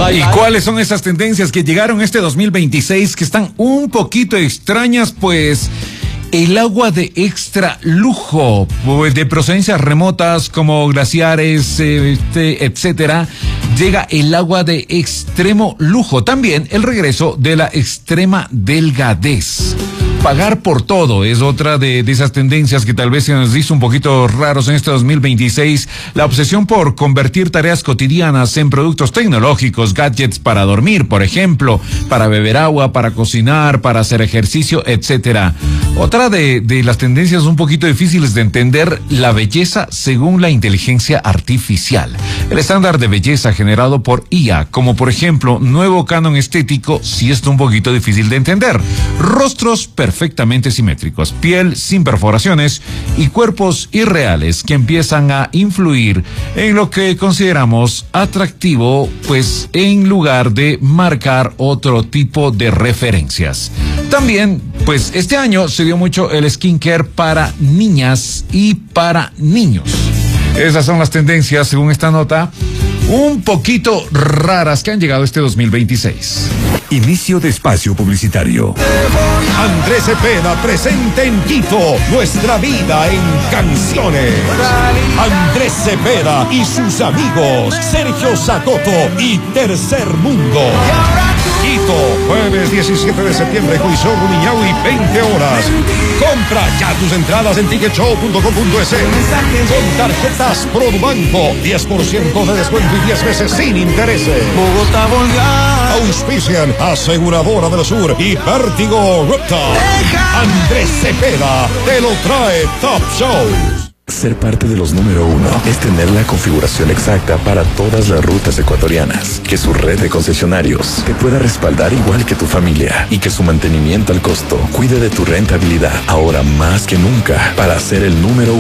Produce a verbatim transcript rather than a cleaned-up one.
¿Y cuáles son esas tendencias que llegaron este dos mil veintiséis que están un poquito extrañas? Pues el agua de extra lujo, pues de procedencias remotas como glaciares, este, etcétera, llega el agua de extremo lujo. También el regreso de la extrema delgadez. Pagar por todo es otra de, de esas tendencias que tal vez se nos hizo un poquito raros en este dos mil veintiséis. La obsesión por convertir tareas cotidianas en productos tecnológicos, gadgets para dormir, por ejemplo, para beber agua, para cocinar, para hacer ejercicio, etcétera. Otra de, de las tendencias un poquito difíciles de entender, la belleza según la inteligencia artificial. El estándar de belleza generado por I A, como por ejemplo, nuevo canon estético, sí está un poquito difícil de entender. Rostros perfectos, perfectamente simétricos, piel sin perforaciones y cuerpos irreales que empiezan a influir en lo que consideramos atractivo, pues en lugar de marcar otro tipo de referencias. También, pues este año se dio mucho el skincare para niñas y para niños. Esas son las tendencias, según esta nota, un poquito raras que han llegado este dos mil veintiséis. Inicio de espacio publicitario. Andrés Cepeda presente en Quito, nuestra vida en canciones. Andrés Cepeda y sus amigos, Sergio Sacoto y Tercer Mundo. Quito, jueves diecisiete de septiembre, Coliseo Rumiñahui, veinte horas. Compra ya tus entradas en ticket show punto com punto es. Con tarjetas Produbanco, diez por ciento de descuento y diez meses sin intereses. Bogotá volga. Auspician Aseguradora del Sur y Vértigo Rupta. Andrés Cepeda te lo trae Top Shows. Ser parte de los número uno es tener la configuración exacta para todas las rutas ecuatorianas, que su red de concesionarios te pueda respaldar igual que tu familia y que su mantenimiento al costo cuide de tu rentabilidad ahora más que nunca para ser el número uno.